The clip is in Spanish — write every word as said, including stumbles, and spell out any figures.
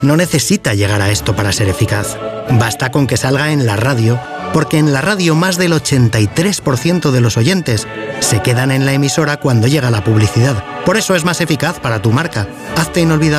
no necesita llegar a esto para ser eficaz. Basta con que salga en la radio, porque en la radio más del ochenta y tres por ciento de los oyentes se quedan en la emisora cuando llega la publicidad. Por eso es más eficaz para tu marca. Hazte inolvidable.